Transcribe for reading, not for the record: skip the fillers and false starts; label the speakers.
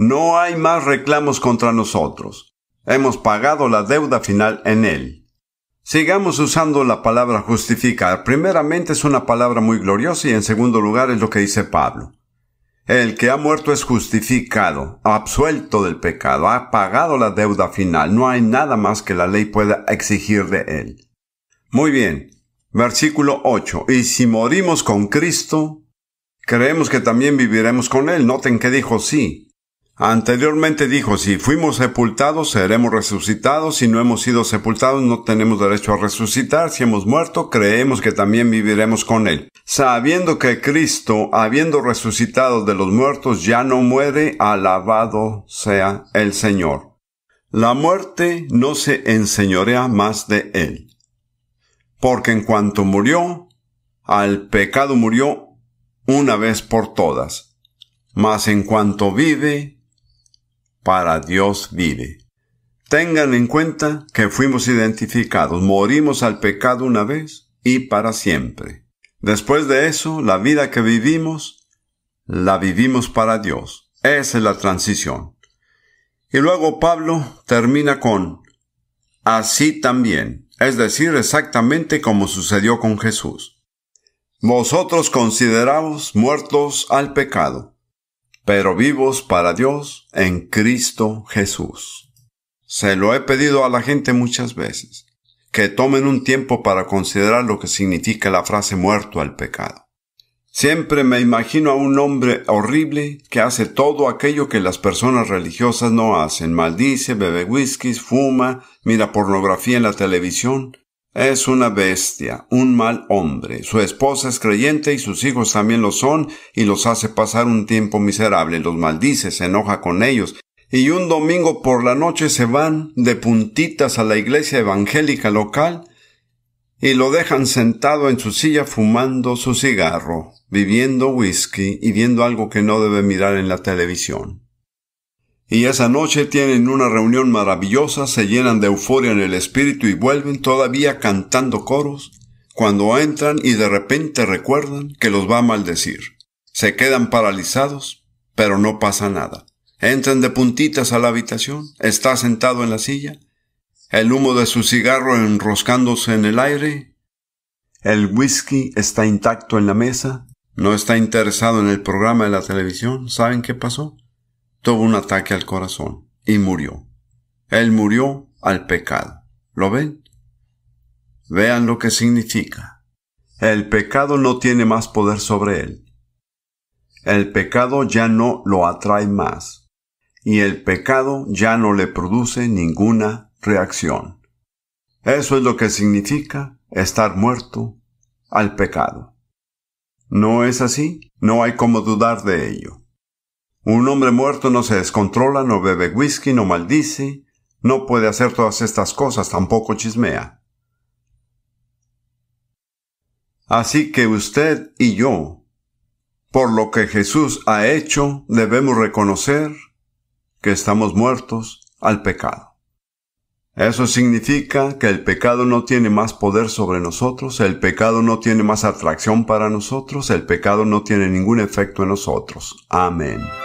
Speaker 1: No hay más reclamos contra nosotros. Hemos pagado la deuda final en Él. Sigamos usando la palabra justificar. Primeramente es una palabra muy gloriosa y en segundo lugar es lo que dice Pablo. El que ha muerto es justificado, absuelto del pecado, ha pagado la deuda final. No hay nada más que la ley pueda exigir de él. Muy bien. Versículo 8. Y si morimos con Cristo, creemos que también viviremos con Él. Noten que dijo sí. Anteriormente dijo, si fuimos sepultados, seremos resucitados. Si no hemos sido sepultados, no tenemos derecho a resucitar. Si hemos muerto, creemos que también viviremos con Él. Sabiendo que Cristo, habiendo resucitado de los muertos, ya no muere, alabado sea el Señor. La muerte no se enseñorea más de Él. Porque en cuanto murió, al pecado murió una vez por todas. Mas en cuanto vive, para Dios vive. Tengan en cuenta que fuimos identificados, morimos al pecado una vez y para siempre. Después de eso, la vida que vivimos, la vivimos para Dios. Esa es la transición. Y luego Pablo termina con, así también, es decir, exactamente como sucedió con Jesús. Vosotros consideraos muertos al pecado, pero vivos para Dios en Cristo Jesús. Se lo he pedido a la gente muchas veces, que tomen un tiempo para considerar lo que significa la frase muerto al pecado. Siempre me imagino a un hombre horrible que hace todo aquello que las personas religiosas no hacen. Maldice, bebe whisky, fuma, mira pornografía en la televisión. Es una bestia, un mal hombre. Su esposa es creyente y sus hijos también lo son y los hace pasar un tiempo miserable. Los maldice, se enoja con ellos. Y un domingo por la noche se van de puntitas a la iglesia evangélica local y lo dejan sentado en su silla fumando su cigarro, bebiendo whisky y viendo algo que no debe mirar en la televisión. Y esa noche tienen una reunión maravillosa, se llenan de euforia en el espíritu y vuelven todavía cantando coros, cuando entran y de repente recuerdan que los va a maldecir. Se quedan paralizados, pero no pasa nada. Entran de puntitas a la habitación, está sentado en la silla, el humo de su cigarro enroscándose en el aire, el whisky está intacto en la mesa, no está interesado en el programa de la televisión. ¿Saben qué pasó? Tuvo un ataque al corazón y murió. Él murió al pecado. ¿Lo ven? Vean lo que significa. El pecado no tiene más poder sobre él. El pecado ya no lo atrae más. Y el pecado ya no le produce ninguna reacción. Eso es lo que significa estar muerto al pecado. ¿No es así? No hay cómo dudar de ello. Un hombre muerto no se descontrola, no bebe whisky, no maldice, no puede hacer todas estas cosas, tampoco chismea. Así que usted y yo, por lo que Jesús ha hecho, debemos reconocer que estamos muertos al pecado. Eso significa que el pecado no tiene más poder sobre nosotros, el pecado no tiene más atracción para nosotros, el pecado no tiene ningún efecto en nosotros. Amén.